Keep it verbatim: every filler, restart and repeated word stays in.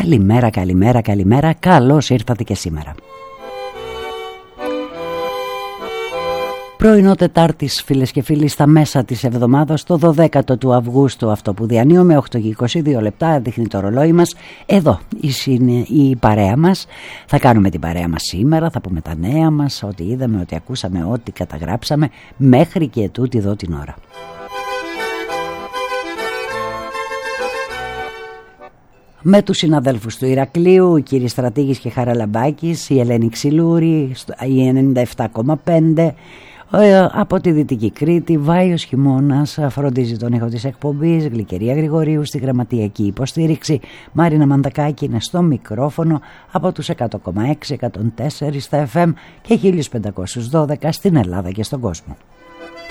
Καλημέρα, καλημέρα, καλημέρα. Καλώς ήρθατε και σήμερα. Πρωινό Τετάρτης, φίλες και φίλοι, στα μέσα της εβδομάδας, το δωδέκατο του Αυγούστου, αυτό που διανύουμε, οκτώ και είκοσι δύο λεπτά δείχνει το ρολόι μας. Εδώ είναι η παρέα μας. Θα κάνουμε την παρέα μας σήμερα, θα πούμε τα νέα μας, ό,τι είδαμε, ό,τι ακούσαμε, ό,τι καταγράψαμε, μέχρι και τούτη εδώ την ώρα. Με τους συναδέλφους του Ηρακλείου, οι κύριοι Στρατήγης και Χαραλαμπάκης, η Ελένη Ξυλούρη, η ενενήντα επτά κόμμα πέντε, από τη Δυτική Κρήτη, Βάιος Χειμώνας, φροντίζει τον ήχο της εκπομπής, Γλυκερία Γρηγορίου στη γραμματιακή υποστήριξη, Μάρινα Μαντακάκη είναι στο μικρόφωνο, από τους εκατό κόμμα έξι, εκατόν τέσσερα στα εφ εμ και χίλια πεντακόσια δώδεκα στην Ελλάδα και στον κόσμο.